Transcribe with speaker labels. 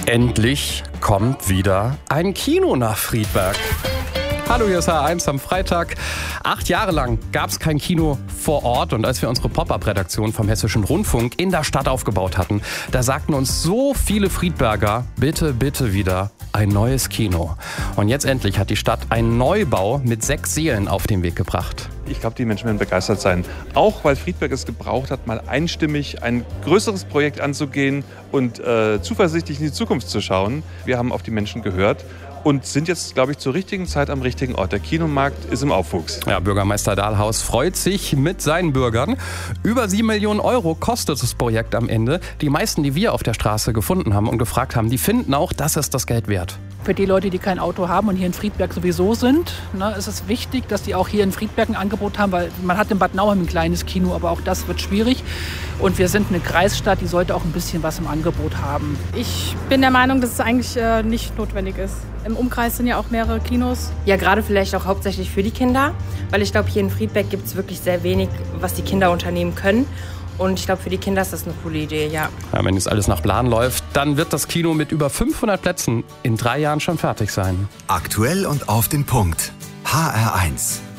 Speaker 1: Endlich kommt wieder ein Kino nach Friedberg. Hallo, hier ist H1 am Freitag. 8 Jahre lang gab es kein Kino vor Ort. Und als wir unsere Pop-Up-Redaktion vom Hessischen Rundfunk in der Stadt aufgebaut hatten, da sagten uns so viele Friedberger, bitte, bitte wieder ein neues Kino. Und jetzt endlich hat die Stadt einen Neubau mit 6 Sälen auf den Weg gebracht.
Speaker 2: Ich glaube, die Menschen werden begeistert sein. Auch weil Friedberg es gebraucht hat, mal einstimmig ein größeres Projekt anzugehen und zuversichtlich in die Zukunft zu schauen. Wir haben auf die Menschen gehört und sind jetzt, glaube ich, zur richtigen Zeit am richtigen Ort. Der Kinomarkt ist im Aufwuchs.
Speaker 1: Ja, Bürgermeister Dahlhaus freut sich mit seinen Bürgern. Über 7 Millionen Euro kostet das Projekt am Ende. Die meisten, die wir auf der Straße gefunden haben und gefragt haben, die finden auch, das ist das Geld wert.
Speaker 3: Für die Leute, die kein Auto haben und hier in Friedberg sowieso sind, ist es wichtig, dass die auch hier in Friedberg ein Angebot haben, weil man hat in Bad Nauheim ein kleines Kino, aber auch das wird schwierig. Und wir sind eine Kreisstadt, die sollte auch ein bisschen was im Angebot haben.
Speaker 4: Ich bin der Meinung, dass es eigentlich nicht notwendig ist. Im Umkreis sind ja auch mehrere Kinos.
Speaker 5: Ja, gerade vielleicht auch hauptsächlich für die Kinder, weil ich glaube, hier in Friedberg gibt es wirklich sehr wenig, was die Kinder unternehmen können. Und ich glaube, für die Kinder ist das eine coole Idee, ja.
Speaker 1: Wenn jetzt alles nach Plan läuft, dann wird das Kino mit über 500 Plätzen in 3 Jahren schon fertig sein.
Speaker 6: Aktuell und auf den Punkt. HR1.